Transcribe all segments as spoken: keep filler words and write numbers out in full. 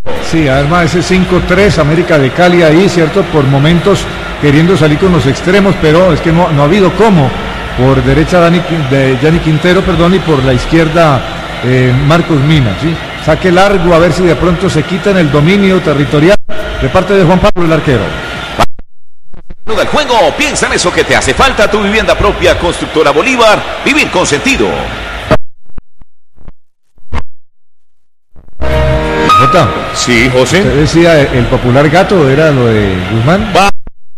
Sí, además ese cinco tres, América de Cali ahí, ¿cierto? Por momentos queriendo salir con los extremos, pero es que no, no ha habido cómo. Por derecha Dani, de Gianni Quintero, perdón, y por la izquierda eh, Marcos Mina, ¿sí? Saque largo, a ver si de pronto se quitan el dominio territorial de parte de Juan Pablo, el arquero. Del juego, piensa en eso que te hace falta, tu vivienda propia, Constructora Bolívar, vivir con sentido. Jota, sí, José. Usted decía el popular gato, ¿era lo de Guzmán? Va.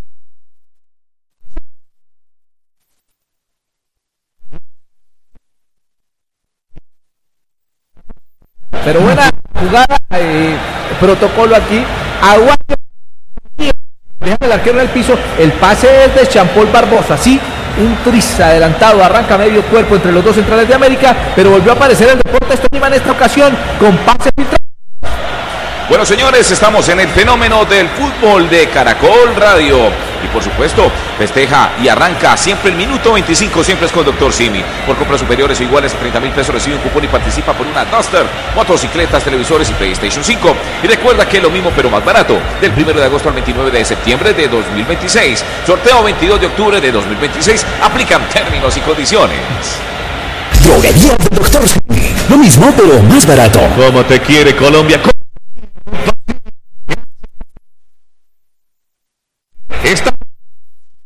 Pero buena jugada, eh, protocolo aquí, aguante, deja el arquero en el piso, el pase es de Champol Barbosa, sí, un tris adelantado, arranca medio cuerpo entre los dos centrales de América, pero volvió a aparecer el Deportes Tolima en esta ocasión con pase filtrado. Bueno, señores, estamos en el fenómeno del fútbol de Caracol Radio. Y por supuesto, festeja y arranca siempre el minuto veinticinco, siempre es con Doctor Simi. Por compras superiores o iguales a treinta mil pesos recibe un cupón y participa por una Duster, motocicletas, televisores y PlayStation cinco. Y recuerda que es lo mismo pero más barato, del primero de agosto al veintinueve de septiembre de dos mil veintiséis. Sorteo veintidós de octubre de dos mil veintiséis. Aplican términos y condiciones. Droguería de Doctor Simi. Lo mismo pero más barato. ¿Cómo te quiere Colombia?